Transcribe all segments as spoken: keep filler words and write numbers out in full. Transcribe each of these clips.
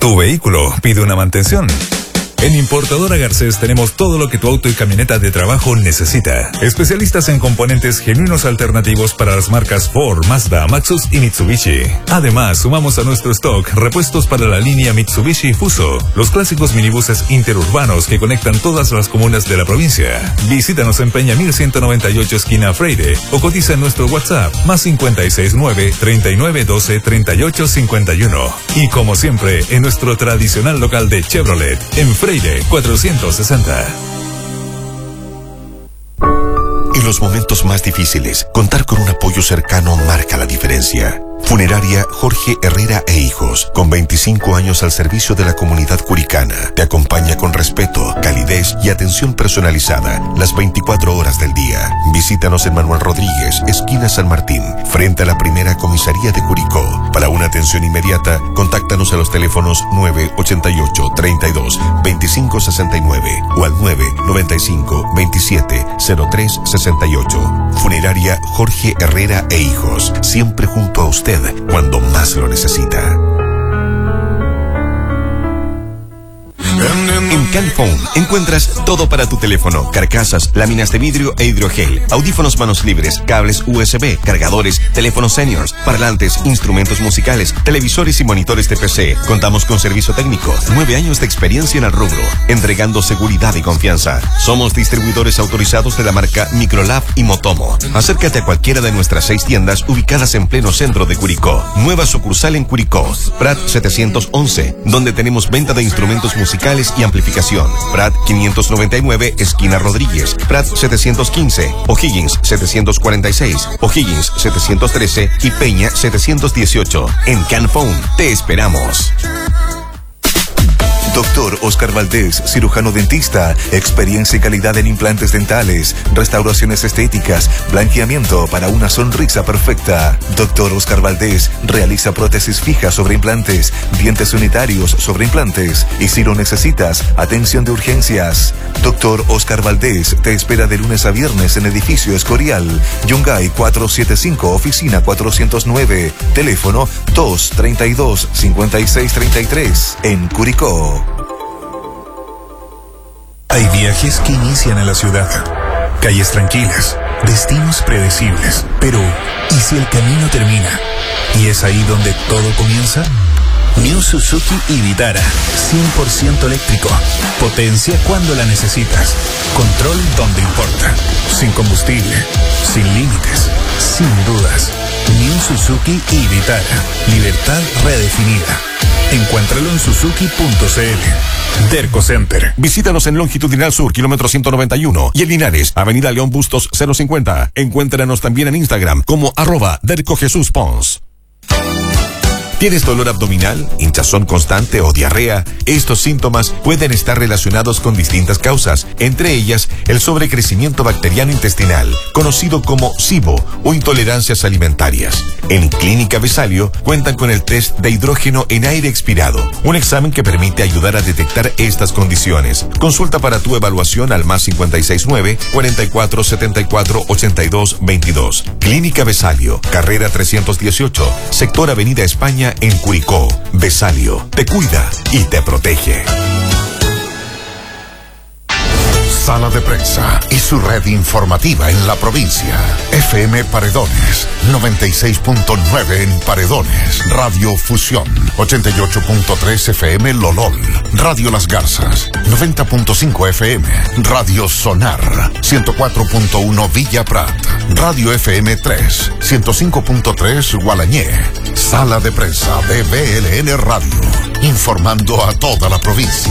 ¿Tu vehículo pide una mantención? En Importadora Garcés tenemos todo lo que tu auto y camioneta de trabajo necesita. Especialistas en componentes genuinos alternativos para las marcas Ford, Mazda, Maxus y Mitsubishi. Además, sumamos a nuestro stock repuestos para la línea Mitsubishi Fuso, los clásicos minibuses interurbanos que conectan todas las comunas de la provincia. Visítanos en Peña mil ciento noventa y ocho esquina Freire o cotiza en nuestro WhatsApp más cincuenta y seis nueve, treinta y nueve doce, treinta y ocho cincuenta y uno. Y como siempre, en nuestro tradicional local de Chevrolet, en Freire cuatrocientos sesenta. En los momentos más difíciles, contar con un apoyo cercano marca la diferencia. Funeraria Jorge Herrera e Hijos, con veinticinco años al servicio de la comunidad curicana, te acompaña con respeto, calidez y atención personalizada las veinticuatro horas del día. Visítanos en Manuel Rodríguez, esquina San Martín, frente a la primera comisaría de Curicó. Para una atención inmediata, contáctanos a los teléfonos nueve ochenta y ocho, treinta y dos, veinticinco sesenta y nueve o al nueve noventa y cinco, veintisiete, cero tres sesenta y ocho. Funeraria Jorge Herrera e Hijos, siempre junto a usted cuando más lo necesita. En Canphone encuentras todo para tu teléfono: carcasas, láminas de vidrio e hidrogel, audífonos manos libres, cables U S B, cargadores, teléfonos seniors, parlantes, instrumentos musicales, televisores y monitores de P C. Contamos con servicio técnico, nueve años de experiencia en el rubro, entregando seguridad y confianza. Somos distribuidores autorizados de la marca Microlab y Motomo. Acércate a cualquiera de nuestras seis tiendas ubicadas en pleno centro de Curicó. Nueva sucursal en Curicó, Prat setecientos once, donde tenemos venta de instrumentos musicales y amplificación. Prat quinientos noventa y nueve, esquina Rodríguez. Prat setecientos quince, O'Higgins setecientos cuarenta y seis, O'Higgins setecientos trece y Peña setecientos dieciocho. En Canphone te esperamos. Doctor Oscar Valdés, cirujano dentista, experiencia y calidad en implantes dentales, restauraciones estéticas, blanqueamiento para una sonrisa perfecta. Doctor Oscar Valdés realiza prótesis fijas sobre implantes, dientes unitarios sobre implantes y si lo necesitas, atención de urgencias. Doctor Oscar Valdés te espera de lunes a viernes en edificio Escorial, Yungay cuatrocientos setenta y cinco, oficina cuatrocientos nueve, teléfono dos treinta y dos, cincuenta y seis treinta y tres, en Curicó. Hay viajes que inician en la ciudad, calles tranquilas, destinos predecibles. Pero, ¿y si el camino termina? ¿Y es ahí donde todo comienza? New Suzuki y Vitara, cien por ciento eléctrico. Potencia cuando la necesitas. Control donde importa. Sin combustible, sin límites, sin dudas. New Suzuki y Vitara. Libertad redefinida. Encuéntralo en suzuki punto c l. Derco Center. Visítanos en Longitudinal Sur, kilómetro ciento noventa y uno, y en Linares, Avenida León Bustos cero cincuenta. Encuéntranos también en Instagram como arroba Derco Jesús Pons. ¿Tienes dolor abdominal, hinchazón constante o diarrea? Estos síntomas pueden estar relacionados con distintas causas, entre ellas el sobrecrecimiento bacteriano intestinal, conocido como SIBO o intolerancias alimentarias. En Clínica Besalio cuentan con el test de hidrógeno en aire expirado, un examen que permite ayudar a detectar estas condiciones. Consulta para tu evaluación al más cincuenta y seis nueve, cuarenta y cuatro setenta y cuatro ochenta y dos veintidós. Clínica Besalio, carrera trescientos dieciocho, sector Avenida España, en Curicó. Besalio te cuida y te protege. Sala de Prensa y su red informativa en la provincia. F M Paredones, noventa y seis punto nueve en Paredones. Radio Fusión, ochenta y ocho punto tres F M Lolol. Radio Las Garzas, noventa punto cinco F M. Radio Sonar, ciento cuatro punto uno Villa Prat. Radio F M tres, ciento cinco punto tres Gualañé. Sala de Prensa de B L N Radio, informando a toda la provincia.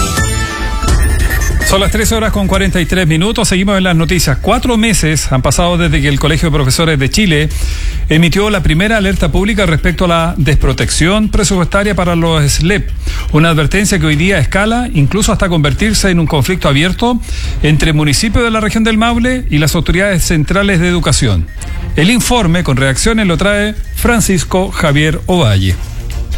Son las trece horas con cuarenta y tres minutos. Seguimos en las noticias. Cuatro meses han pasado desde que el Colegio de Profesores de Chile emitió la primera alerta pública respecto a la desprotección presupuestaria para los S L E P. Una advertencia que hoy día escala incluso hasta convertirse en un conflicto abierto entre municipios de la región del Maule y las autoridades centrales de educación. El informe con reacciones lo trae Francisco Javier Ovalle.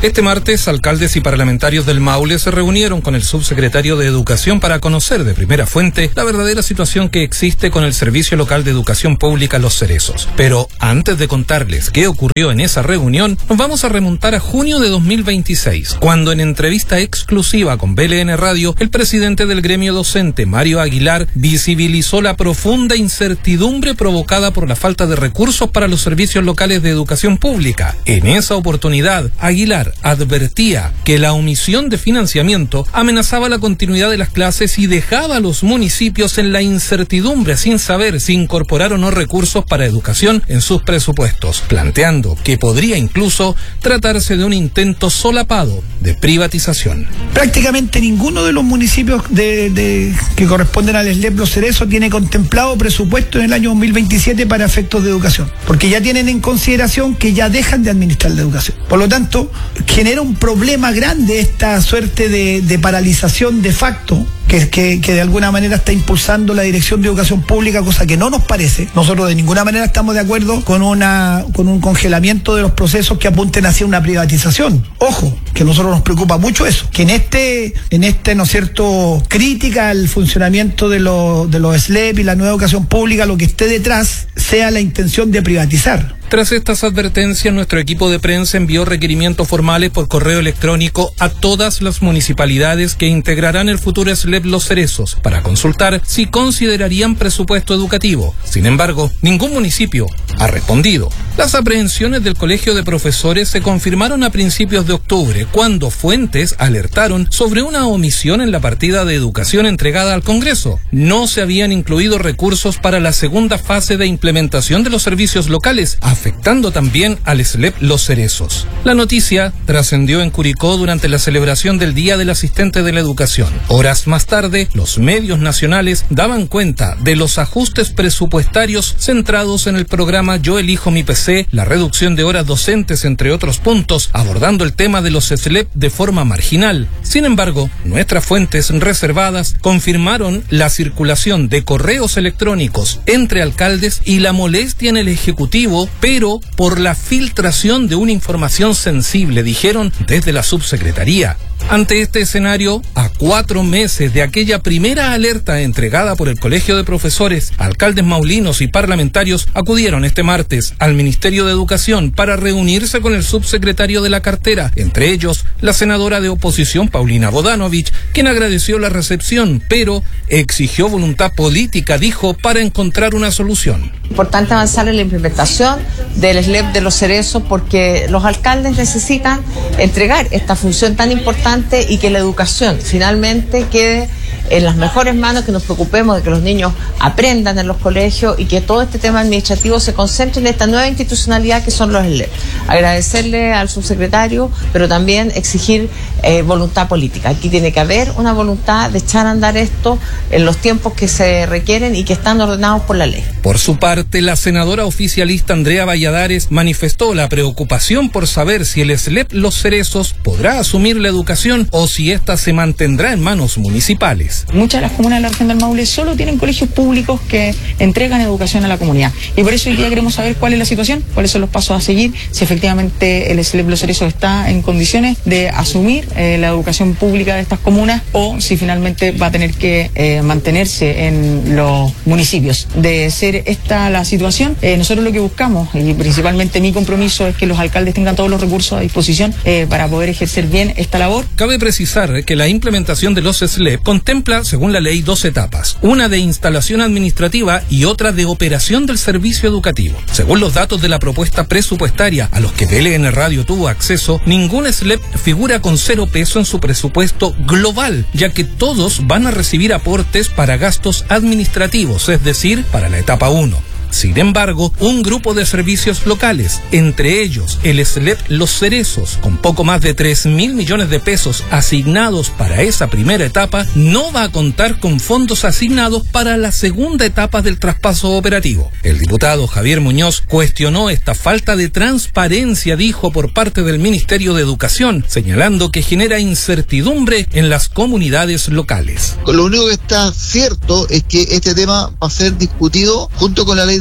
Este martes, alcaldes y parlamentarios del Maule se reunieron con el subsecretario de Educación para conocer de primera fuente la verdadera situación que existe con el Servicio Local de Educación Pública Los Cerezos. Pero antes de contarles qué ocurrió en esa reunión, nos vamos a remontar a junio de dos mil veintiséis, cuando en entrevista exclusiva con B L N Radio, el presidente del gremio docente, Mario Aguilar, visibilizó la profunda incertidumbre provocada por la falta de recursos para los servicios locales de educación pública. En esa oportunidad, Aguilar advertía que la omisión de financiamiento amenazaba la continuidad de las clases y dejaba a los municipios en la incertidumbre sin saber si incorporar o no recursos para educación en sus presupuestos, planteando que podría incluso tratarse de un intento solapado de privatización. Prácticamente ninguno de los municipios de, de, que corresponden al S L E P Los Cerezos tiene contemplado presupuesto en el año dos mil veintisiete para efectos de educación, porque ya tienen en consideración que ya dejan de administrar la educación. Por lo tanto, genera un problema grande esta suerte de, de paralización de facto que, que, que de alguna manera está impulsando la Dirección de Educación Pública, cosa que no nos parece. Nosotros de ninguna manera estamos de acuerdo con una con un congelamiento de los procesos que apunten hacia una privatización. Ojo, que a nosotros nos preocupa mucho eso, que en este, en este, ¿no es cierto?, crítica al funcionamiento de, lo, de los S L E P y la nueva educación pública, lo que esté detrás sea la intención de privatizar. Tras estas advertencias, nuestro equipo de prensa envió requerimientos formales por correo electrónico a todas las municipalidades que integrarán el futuro S L E P Los Cerezos para consultar si considerarían presupuesto educativo. Sin embargo, ningún municipio ha respondido. Las aprehensiones del Colegio de Profesores se confirmaron a principios de octubre, cuando fuentes alertaron sobre una omisión en la partida de educación entregada al Congreso. No se habían incluido recursos para la segunda fase de implementación de los servicios locales, afectando también al S L E P Los Cerezos. La noticia trascendió en Curicó durante la celebración del Día del Asistente de la Educación. Horas más tarde, los medios nacionales daban cuenta de los ajustes presupuestarios centrados en el programa Yo Elijo Mi P C, la reducción de horas docentes, entre otros puntos, abordando el tema de los S L E P de forma marginal. Sin embargo, nuestras fuentes reservadas confirmaron la circulación de correos electrónicos entre alcaldes y la molestia en el Ejecutivo, pero por la filtración de una información sensible, dijeron desde la subsecretaría. Ante este escenario, a cuatro meses de aquella primera alerta entregada por el Colegio de Profesores, alcaldes maulinos y parlamentarios acudieron este martes al Ministerio de Educación para reunirse con el subsecretario de la cartera, entre ellos la senadora de oposición Paulina Bodanovich, quien agradeció la recepción, pero exigió voluntad política, dijo, para encontrar una solución. Importante avanzar en la implementación del S L E P de Los Cerezos, porque los alcaldes necesitan entregar esta función tan importante y que la educación finalmente quede en las mejores manos, que nos preocupemos de que los niños aprendan en los colegios y que todo este tema administrativo se concentre en esta nueva institucionalidad que son los S L E P. Agradecerle al subsecretario, pero también exigir eh, voluntad política. Aquí tiene que haber una voluntad de echar a andar esto en los tiempos que se requieren y que están ordenados por la ley. Por su parte, la senadora oficialista Andrea Valladares manifestó la preocupación por saber si el S L E P Los Cerezos podrá asumir la educación o si ésta se mantendrá en manos municipales. Muchas de las comunas de la región del Maule solo tienen colegios públicos que entregan educación a la comunidad. Y por eso hoy día queremos saber cuál es la situación, cuáles son los pasos a seguir, si efectivamente el S L E P Los Cerezos está en condiciones de asumir eh, la educación pública de estas comunas o si finalmente va a tener que eh, mantenerse en los municipios. De ser esta la situación, eh, nosotros lo que buscamos, y principalmente mi compromiso, es que los alcaldes tengan todos los recursos a disposición eh, para poder ejercer bien esta labor. Cabe precisar que la implementación de los S L E P contempla, según la ley, dos etapas, una de instalación administrativa y otra de operación del servicio educativo. Según los datos de la propuesta presupuestaria a los que B L N Radio tuvo acceso, ningún S L E P figura con cero peso en su presupuesto global, ya que todos van a recibir aportes para gastos administrativos, es decir, para la etapa uno. Sin embargo, un grupo de servicios locales, entre ellos el S L E P Los Cerezos, con poco más de tres mil millones de pesos asignados para esa primera etapa, no va a contar con fondos asignados para la segunda etapa del traspaso operativo. El diputado Javier Muñoz cuestionó esta falta de transparencia, dijo, por parte del Ministerio de Educación, señalando que genera incertidumbre en las comunidades locales. Lo único que está cierto es que este tema va a ser discutido junto con la ley de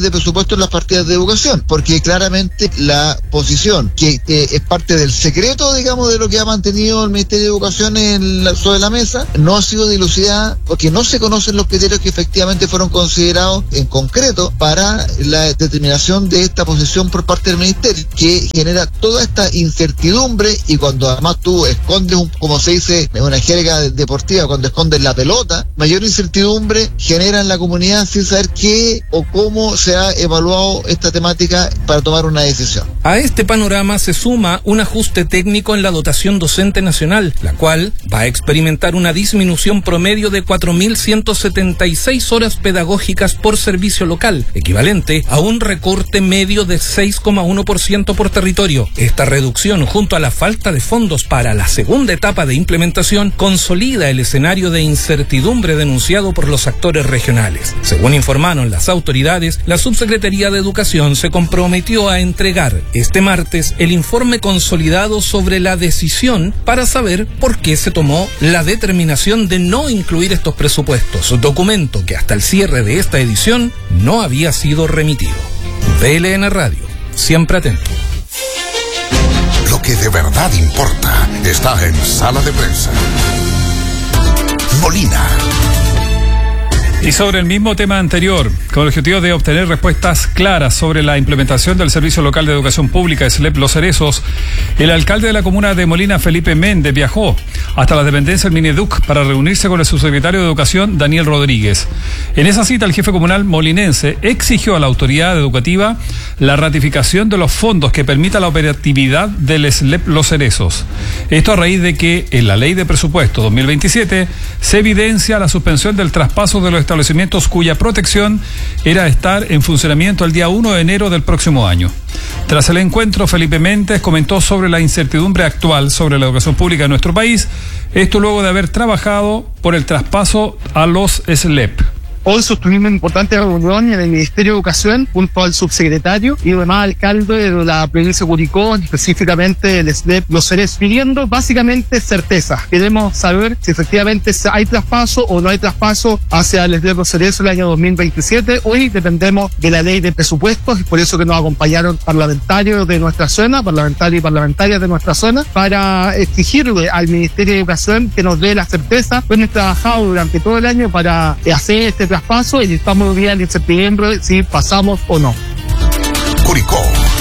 de presupuesto en las partidas de educación, porque claramente la posición que, que es parte del secreto, digamos, de lo que ha mantenido el Ministerio de Educación en la, sobre la mesa, no ha sido dilucidada porque no se conocen los criterios que efectivamente fueron considerados en concreto para la determinación de esta posición por parte del Ministerio, que genera toda esta incertidumbre. Y cuando además tú escondes, un, como se dice en una jerga deportiva, cuando escondes la pelota, mayor incertidumbre genera en la comunidad sin saber qué o cómo se ha evaluado esta temática para tomar una decisión. A este panorama se suma un ajuste técnico en la dotación docente nacional, la cual va a experimentar una disminución promedio de cuatro mil ciento setenta y seis horas pedagógicas por servicio local, equivalente a un recorte medio de seis coma uno por ciento por territorio. Esta reducción, junto a la falta de fondos para la segunda etapa de implementación, consolida el escenario de incertidumbre denunciado por los actores regionales. Según informaron las autoridades, la Subsecretaría de Educación se comprometió a entregar este martes el informe consolidado sobre la decisión para saber por qué se tomó la determinación de no incluir estos presupuestos, documento que hasta el cierre de esta edición no había sido remitido. D L N Radio, siempre atento. Lo que de verdad importa está en Sala de Prensa. Molina. Y sobre el mismo tema anterior, con el objetivo de obtener respuestas claras sobre la implementación del Servicio Local de Educación Pública, S L E P Los Cerezos, el alcalde de la comuna de Molina, Felipe Méndez, viajó hasta la dependencia del Mineduc para reunirse con el subsecretario de Educación, Daniel Rodríguez. En esa cita, el jefe comunal molinense exigió a la autoridad educativa la ratificación de los fondos que permita la operatividad del S L E P Los Cerezos. Esto a raíz de que en la Ley de Presupuesto dos mil veintisiete se evidencia la suspensión del traspaso de los establecimientos cuya protección era estar en funcionamiento el día primero de enero del próximo año. Tras el encuentro, Felipe Méndez comentó sobre la incertidumbre actual sobre la educación pública en nuestro país, esto luego de haber trabajado por el traspaso a los S L E P. Hoy sostuvimos una importante reunión en el Ministerio de Educación junto al subsecretario y demás alcalde de la provincia de Curicó, específicamente el S L E P Los Cerezos, pidiendo básicamente certeza. Queremos saber si efectivamente hay traspaso o no hay traspaso hacia el S L E P Los Cerezos el año dos mil veintisiete. Hoy dependemos de la ley de presupuestos y por eso que nos acompañaron parlamentarios de nuestra zona, parlamentarios y parlamentarias de nuestra zona, para exigirle al Ministerio de Educación que nos dé la certeza. Pues hemos trabajado durante todo el año para hacer este traspaso y estamos bien en septiembre si pasamos o no. Curicó.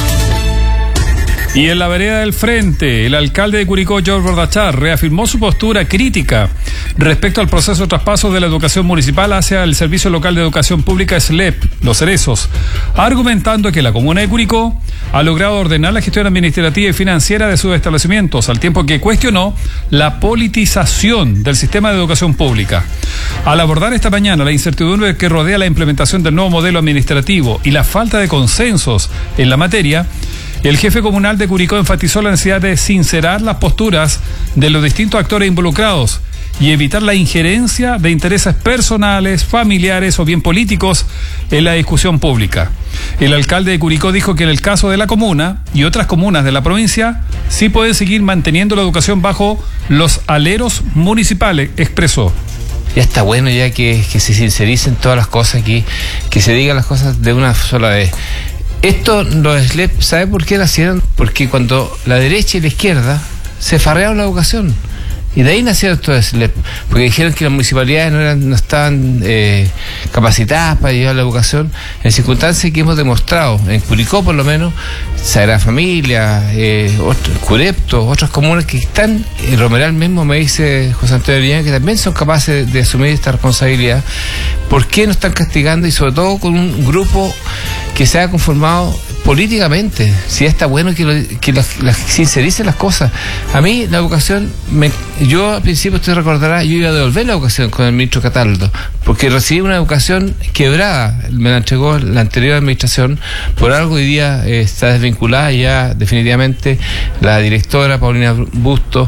Y en la vereda del frente, el alcalde de Curicó, George Bordachar, reafirmó su postura crítica respecto al proceso de traspaso de la educación municipal hacia el Servicio Local de Educación Pública S L E P, Los Cerezos, argumentando que la comuna de Curicó ha logrado ordenar la gestión administrativa y financiera de sus establecimientos, al tiempo que cuestionó la politización del sistema de educación pública. Al abordar esta mañana la incertidumbre que rodea la implementación del nuevo modelo administrativo y la falta de consensos en la materia, el jefe comunal de Curicó enfatizó la necesidad de sincerar las posturas de los distintos actores involucrados y evitar la injerencia de intereses personales, familiares o bien políticos en la discusión pública. El alcalde de Curicó dijo que en el caso de la comuna y otras comunas de la provincia sí pueden seguir manteniendo la educación bajo los aleros municipales, expresó. Ya está bueno ya que, que se sincericen todas las cosas aquí, que se digan las cosas de una sola vez. Esto los S L E P, ¿sabe por qué lo hicieron? Porque cuando la derecha y la izquierda se farrearon la educación. Y de ahí nacieron estos S L E P, porque dijeron que las municipalidades no, eran, no estaban eh, capacitadas para llevar la educación, en circunstancias que hemos demostrado, en Curicó por lo menos, Sagrada Familia, eh, otro, Curepto, otras comunas que están, en Romeral mismo me dice José Antonio Villanueva, que también son capaces de, de asumir esta responsabilidad. ¿Por qué no están castigando? Y sobre todo con un grupo que se ha conformado políticamente. Si está bueno que, lo, que las, las sincericen las cosas. A mí la educación, me, yo al principio usted recordará, yo iba a devolver la educación con el ministro Cataldo, porque recibí una educación quebrada, me la entregó la anterior administración, por algo hoy día eh, está desvinculada ya definitivamente la directora Paulina Bustos.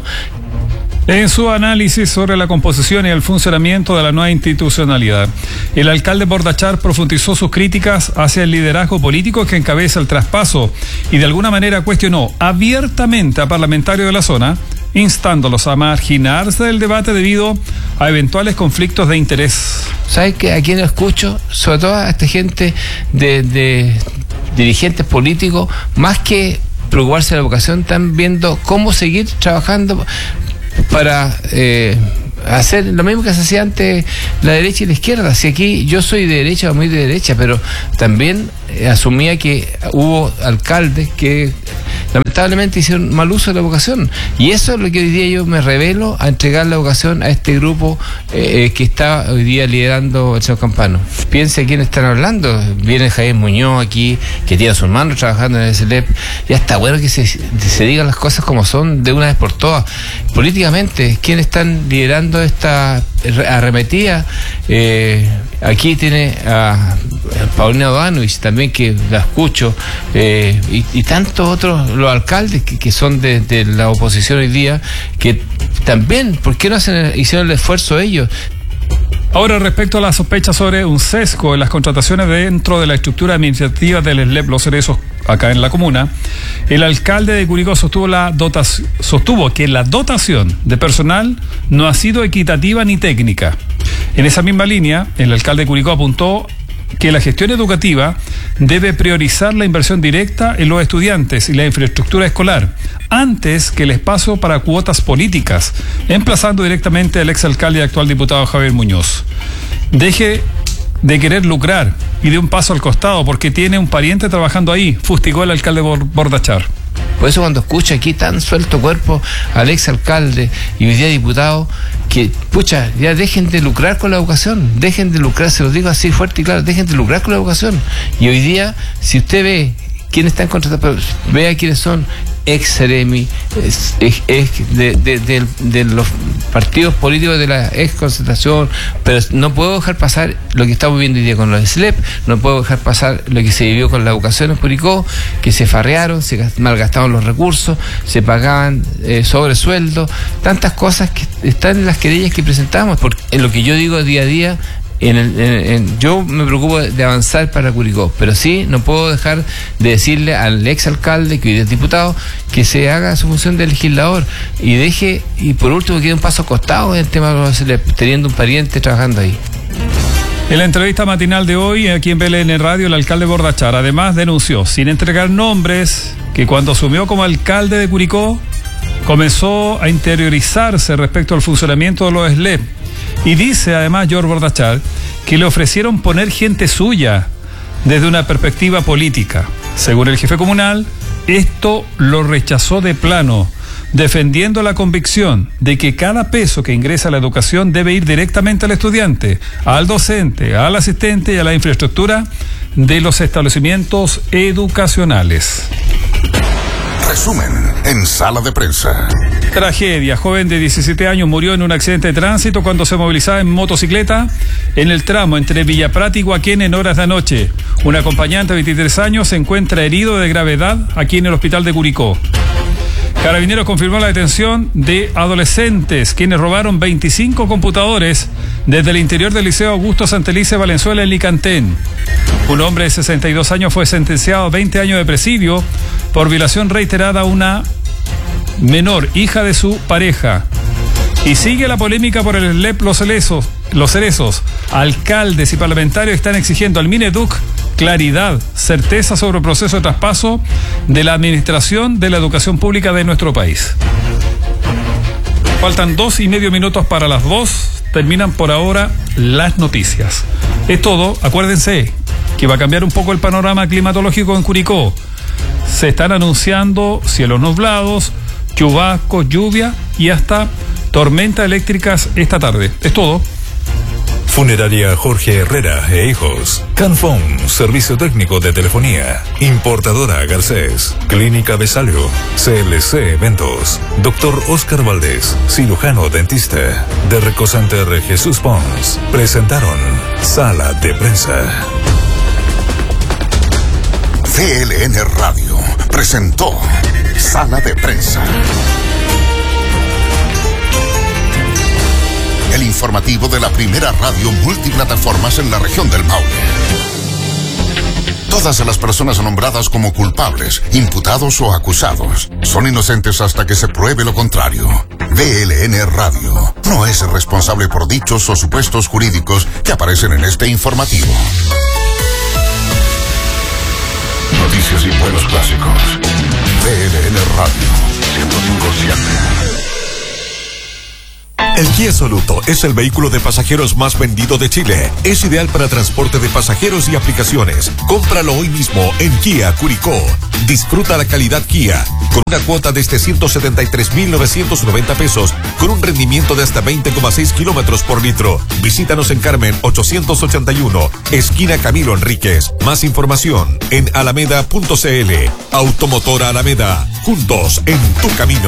En su análisis sobre la composición y el funcionamiento de la nueva institucionalidad, el alcalde Bordachar profundizó sus críticas hacia el liderazgo político que encabeza el traspaso y de alguna manera cuestionó abiertamente a parlamentarios de la zona instándolos a marginarse del debate debido a eventuales conflictos de interés. ¿Sabes que a quién escucho? Sobre todo a esta gente de, de dirigentes políticos, más que preocuparse de la educación, están viendo cómo seguir trabajando para eh, hacer lo mismo que se hacía antes la derecha y la izquierda. Si aquí yo soy de derecha o muy de derecha, pero también eh, asumía que hubo alcaldes que lamentablemente hicieron mal uso de la educación, y eso es lo que hoy día yo me revelo a entregar la educación a este grupo eh, que está hoy día liderando el señor Campano. Piense quiénes están hablando. Viene Javier Muñoz aquí, que tiene a sus manos trabajando en el S L E P. Ya está bueno que se, se digan las cosas como son de una vez por todas. Políticamente, ¿quiénes están liderando esta arremetida? Eh, aquí tiene a, a Paulina Bodanovich también, que la escucho, eh, y, y tantos otros, los alcaldes que, que son de, de la oposición hoy día, que también, ¿por qué no hacen, hicieron el esfuerzo ellos? Ahora, respecto a la sospecha sobre un sesgo en las contrataciones dentro de la estructura administrativa del S L E P Los Cerezos acá en la comuna, el alcalde de Curicó sostuvo, la dotación, sostuvo que la dotación de personal no ha sido equitativa ni técnica. En esa misma línea, el alcalde de Curicó apuntó que la gestión educativa debe priorizar la inversión directa en los estudiantes y la infraestructura escolar, antes que el espacio para cuotas políticas, emplazando directamente al exalcalde y actual diputado Javier Muñoz. Deje de querer lucrar y de un paso al costado porque tiene un pariente trabajando ahí, fustigó el alcalde Bordachar. Por eso cuando escucho aquí tan suelto cuerpo al exalcalde y hoy día diputado, que pucha, ya dejen de lucrar con la educación, dejen de lucrar, se lo digo así fuerte y claro, dejen de lucrar con la educación. Y hoy día, si usted ve quiénes están contratados, vea quiénes son ex Ceremi, es, es, es de, de, de, de los partidos políticos de la ex concertación, pero no puedo dejar pasar lo que estamos viviendo hoy día con los S L E P, no puedo dejar pasar lo que se vivió con la educación en Curicó, que se farrearon, se malgastaron los recursos, se pagaban eh, sobresueldos, tantas cosas que están en las querellas que presentamos, porque en lo que yo digo día a día. En el, en, en, yo me preocupo de avanzar para Curicó, pero sí no puedo dejar de decirle al exalcalde, que hoy es diputado, que se haga su función de legislador y deje, y por último que dé un paso acostado en el tema de los S L E P, teniendo un pariente trabajando ahí. En la entrevista matinal de hoy, aquí en B L N Radio, el alcalde Bordachar además denunció, sin entregar nombres, que cuando asumió como alcalde de Curicó, comenzó a interiorizarse respecto al funcionamiento de los S L E P. Y dice además George Bordachar que le ofrecieron poner gente suya desde una perspectiva política. Según el jefe comunal, esto lo rechazó de plano, defendiendo la convicción de que cada peso que ingresa a la educación debe ir directamente al estudiante, al docente, al asistente y a la infraestructura de los establecimientos educacionales. Resumen en Sala de Prensa. Tragedia. Joven de diecisiete años murió en un accidente de tránsito cuando se movilizaba en motocicleta en el tramo entre Villa Prata y Huaquén en horas de la noche. Un acompañante de veintitrés años se encuentra herido de gravedad aquí en el hospital de Curicó. Carabineros confirmó la detención de adolescentes quienes robaron veinticinco computadores desde el interior del Liceo Augusto Santelice Valenzuela en Licantén. Un hombre de sesenta y dos años fue sentenciado a veinte años de presidio por violación reiterada a una menor, hija de su pareja. Y sigue la polémica por el S L E P Los Cerezos. Los Cerezos. Alcaldes y parlamentarios están exigiendo al Mineduc claridad, certeza sobre el proceso de traspaso de la administración de la educación pública de nuestro país. Faltan dos y medio minutos para las dos. Terminan por ahora las noticias. Es todo. Acuérdense que va a cambiar un poco el panorama climatológico en Curicó. Se están anunciando cielos nublados, chubascos, lluvia y hasta tormentas eléctricas esta tarde. Es todo. Funeraria Jorge Herrera e Hijos. Canfón, servicio técnico de telefonía. Importadora Garcés. Clínica Besalio. C L C Eventos. Doctor Oscar Valdés, cirujano dentista. De Recosante Jesús Pons. Presentaron Sala de Prensa. V L N Radio presentó Sala de Prensa. El informativo de la primera radio multiplataformas en la región del Maule. Todas las personas nombradas como culpables, imputados o acusados son inocentes hasta que se pruebe lo contrario. V L N Radio no es responsable por dichos o supuestos jurídicos que aparecen en este informativo. Noticias y buenos clásicos. V L N Radio ciento cinco punto siete. El Kia Soluto es el vehículo de pasajeros más vendido de Chile. Es ideal para transporte de pasajeros y aplicaciones. Cómpralo hoy mismo en Kia Curicó. Disfruta la calidad Kia con una cuota desde ciento setenta y tres mil novecientos noventa pesos con un rendimiento de hasta veinte coma seis kilómetros por litro. Visítanos en Carmen ochocientos ochenta y uno, esquina Camilo Enríquez. Más información en alameda punto c l. Automotora Alameda. Juntos en tu camino.